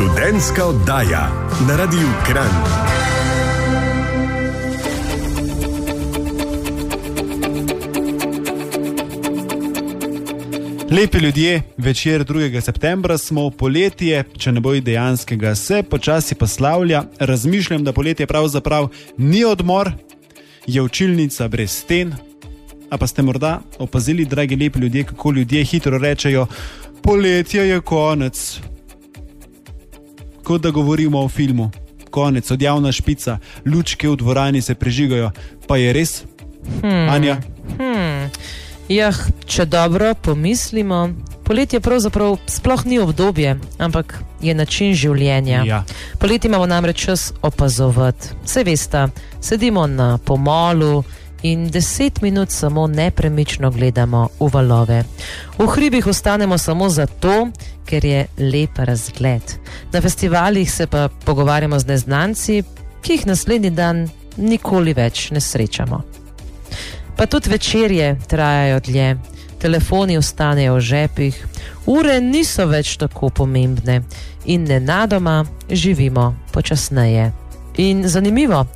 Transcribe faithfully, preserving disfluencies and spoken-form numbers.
Študentska oddaja na Radiu Kranj. Lepi ljudje, večer drugega septembra smo, poletje, če ne bo dejanskega, se počasi poslavlja. Razmišljam, da poletje pravzaprav ni odmor, je učilnica brez sten. A pa ste morda opazili, dragi lepi ljudje, kako ljudje hitro rečejo, poletje je konec. Kot da govorimo o filmu. Konec, odjavna špica, lučke v dvorani se prižigajo. Pa je res? Hmm. Anja? Hmm. Jah, če dobro pomislimo, poletje pravzaprav sploh ni obdobje, ampak je način življenja. Ja. Poletje imamo namreč čas opazovati. Saj veste, sedimo na pomolu in deset minut samo nepremično gledamo v valove. V hribih ostanemo samo zato, ker je lep razgled. Na festivalih se pa pogovarjamo z neznanci, ki jih naslednji dan nikoli več ne srečamo. Pa tudi večerje trajajo dlje, telefoni ostanejo v žepih, ure niso več tako pomembne in nenadoma živimo počasneje. In zanimivo,